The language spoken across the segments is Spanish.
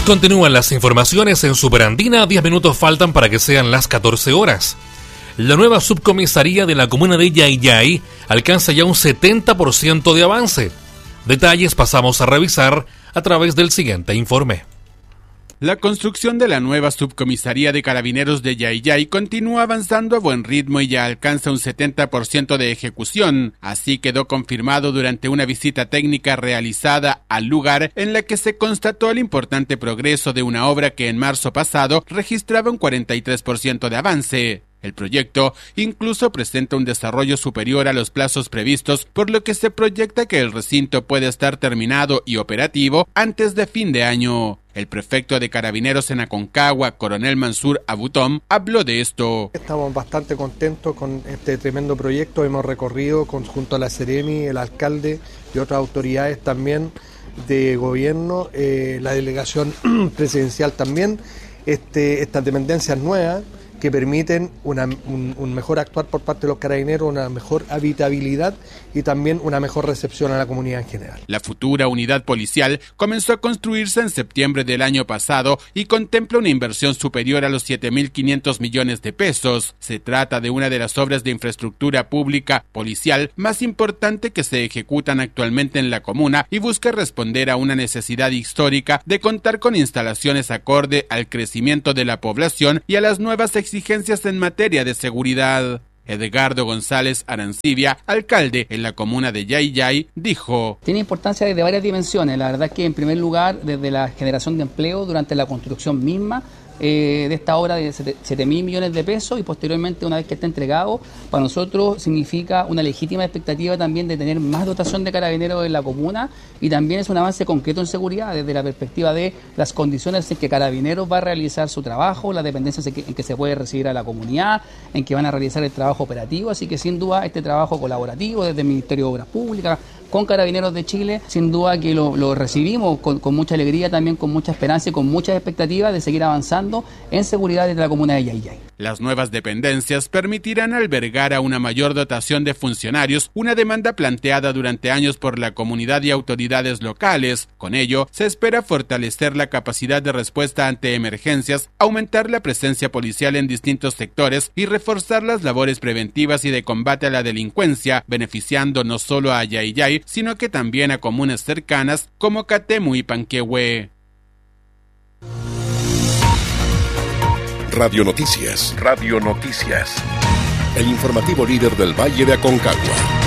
Continúan las informaciones en Superandina. 10 minutos faltan para que sean las 14 horas. La nueva subcomisaría de la comuna de Yayay alcanza ya un 70% de avance. Detalles pasamos a revisar a través del siguiente informe. La construcción de la nueva subcomisaría de Carabineros de Yayay continúa avanzando a buen ritmo y ya alcanza un 70% de ejecución. Así quedó confirmado durante una visita técnica realizada al lugar, en la que se constató el importante progreso de una obra que en marzo pasado registraba un 43% de avance. El proyecto incluso presenta un desarrollo superior a los plazos previstos, por lo que se proyecta que el recinto puede estar terminado y operativo antes de fin de año. El prefecto de Carabineros en Aconcagua, Coronel Mansur Abutom, habló de esto. Estamos bastante contentos con este tremendo proyecto. Hemos recorrido junto a la Seremi, el alcalde y otras autoridades también de gobierno, la delegación presidencial también, estas dependencias nuevas que permiten un mejor actuar por parte de los carabineros, una mejor habitabilidad y también una mejor recepción a la comunidad en general. La futura unidad policial comenzó a construirse en septiembre del año pasado y contempla una inversión superior a los 7.500 millones de pesos. Se trata de una de las obras de infraestructura pública policial más importante que se ejecutan actualmente en la comuna y busca responder a una necesidad histórica de contar con instalaciones acorde al crecimiento de la población y a las nuevas exigencias en materia de seguridad. Edgardo González Arancibia, alcalde en la comuna de Yayay, dijo: tiene importancia desde varias dimensiones. La verdad es que en primer lugar desde la generación de empleo durante la construcción misma de esta obra de 7.000 millones de pesos, y posteriormente, una vez que esté entregado, para nosotros significa una legítima expectativa también de tener más dotación de carabineros en la comuna, y también es un avance concreto en seguridad desde la perspectiva de las condiciones en que Carabineros va a realizar su trabajo, las dependencias en que se puede recibir a la comunidad, en que van a realizar el trabajo operativo. Así que sin duda este trabajo colaborativo desde el Ministerio de Obras Públicas con Carabineros de Chile, sin duda que lo recibimos con mucha alegría, también con mucha esperanza y con muchas expectativas de seguir avanzando en seguridad desde la comuna de Yayay. Las nuevas dependencias permitirán albergar a una mayor dotación de funcionarios, una demanda planteada durante años por la comunidad y autoridades locales. Con ello, se espera fortalecer la capacidad de respuesta ante emergencias, aumentar la presencia policial en distintos sectores y reforzar las labores preventivas y de combate a la delincuencia, beneficiando no solo a Yayay, sino que también a comunas cercanas como Catemu y Panquehue. Radio Noticias. Radio Noticias. El informativo líder del Valle de Aconcagua.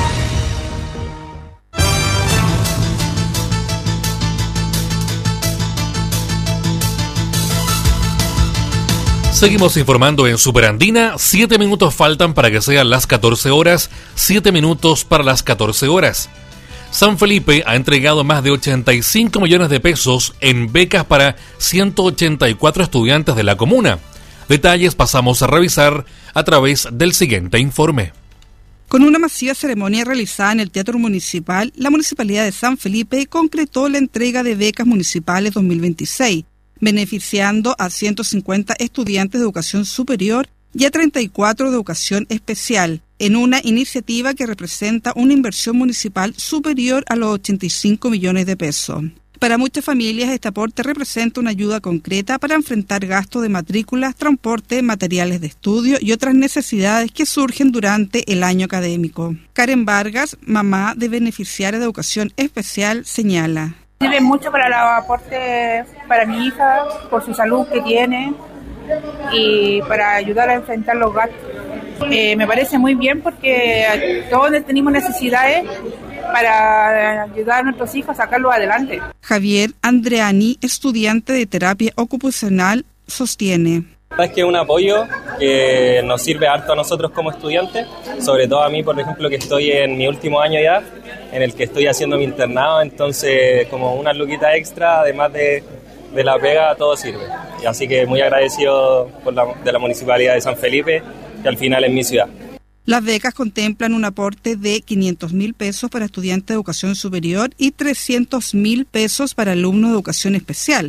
Seguimos informando en Superandina. 7 minutos faltan para que sean las 14 horas. 7 minutos para las 14 horas. San Felipe ha entregado más de 85 millones de pesos en becas para 184 estudiantes de la comuna. Detalles pasamos a revisar a través del siguiente informe. Con una masiva ceremonia realizada en el Teatro Municipal, la Municipalidad de San Felipe concretó la entrega de becas municipales 2026, beneficiando a 150 estudiantes de educación superior y a 34 de educación especial, en una iniciativa que representa una inversión municipal superior a los 85 millones de pesos. Para muchas familias, este aporte representa una ayuda concreta para enfrentar gastos de matrículas, transporte, materiales de estudio y otras necesidades que surgen durante el año académico. Karen Vargas, mamá de beneficiarios de educación especial, señala: sirve mucho para el aporte para mi hija, por su salud que tiene y para ayudar a enfrentar los gastos. Me parece muy bien porque todos tenemos necesidades para ayudar a nuestros hijos a sacarlos adelante. Javier Andreani, estudiante de terapia ocupacional, sostiene: es que es un apoyo que nos sirve harto a nosotros como estudiantes, sobre todo a mí, por ejemplo, que estoy en mi último año ya, en el que estoy haciendo mi internado, entonces como una luquita extra, además de la pega, todo sirve. Y así que muy agradecido de la Municipalidad de San Felipe, que al final es mi ciudad. Las becas contemplan un aporte de 500.000 pesos para estudiantes de educación superior y 300.000 pesos para alumnos de educación especial,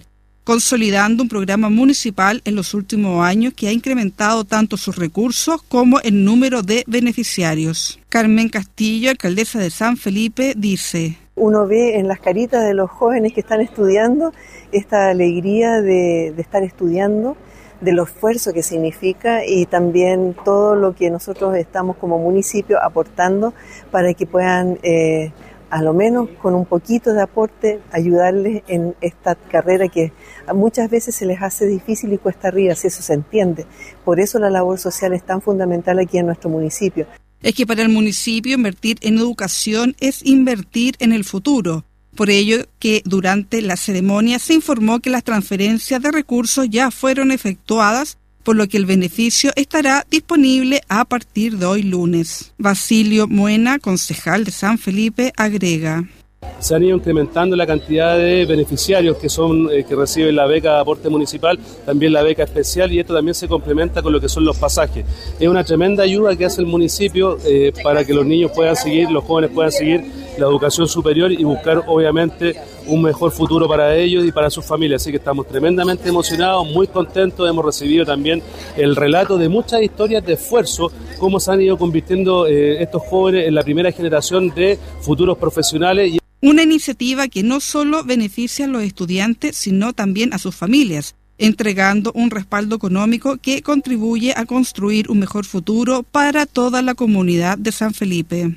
consolidando un programa municipal en los últimos años que ha incrementado tanto sus recursos como el número de beneficiarios. Carmen Castillo, alcaldesa de San Felipe, dice: uno ve en las caritas de los jóvenes que están estudiando esta alegría de estar estudiando, de lo esfuerzo que significa y también todo lo que nosotros estamos como municipio aportando para que puedan, a lo menos con un poquito de aporte, ayudarles en esta carrera que muchas veces se les hace difícil y cuesta arriba, si eso se entiende. Por eso la labor social es tan fundamental aquí en nuestro municipio. Es que para el municipio invertir en educación es invertir en el futuro. Por ello que durante la ceremonia se informó que las transferencias de recursos ya fueron efectuadas, por lo que el beneficio estará disponible a partir de hoy lunes. Basilio Muena, concejal de San Felipe, agrega: se han ido incrementando la cantidad de beneficiarios que reciben la beca de aporte municipal, también la beca especial, y esto también se complementa con lo que son los pasajes. Es una tremenda ayuda que hace el municipio para que los niños puedan seguir, los jóvenes puedan seguir la educación superior y buscar obviamente un mejor futuro para ellos y para sus familias. Así que estamos tremendamente emocionados, muy contentos. Hemos recibido también el relato de muchas historias de esfuerzo, cómo se han ido convirtiendo estos jóvenes en la primera generación de futuros profesionales. Una iniciativa que no solo beneficia a los estudiantes, sino también a sus familias, entregando un respaldo económico que contribuye a construir un mejor futuro para toda la comunidad de San Felipe.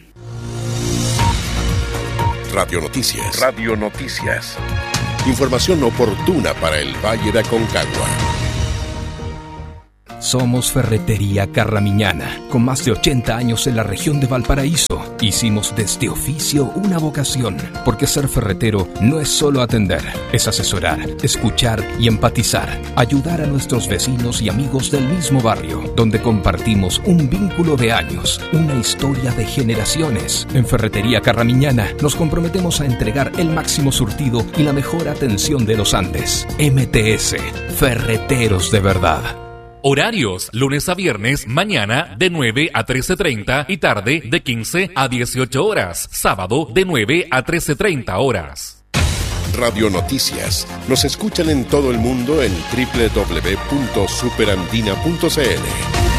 Radio Noticias. Radio Noticias. Información oportuna para el Valle de Aconcagua. Somos Ferretería Carramiñana, con más de 80 años en la región de Valparaíso. Hicimos de este oficio una vocación, porque ser ferretero no es solo atender, es asesorar, escuchar y empatizar, ayudar a nuestros vecinos y amigos del mismo barrio, donde compartimos un vínculo de años, una historia de generaciones. En Ferretería Carramiñana nos comprometemos a entregar el máximo surtido y la mejor atención de los Andes. MTS, Ferreteros de verdad. Horarios, lunes a viernes, mañana de 9 a 13:30 y tarde de 15 a 18 horas. Sábado de 9 a 13:30 horas. Radio Noticias. Nos escuchan en todo el mundo en www.superandina.cl.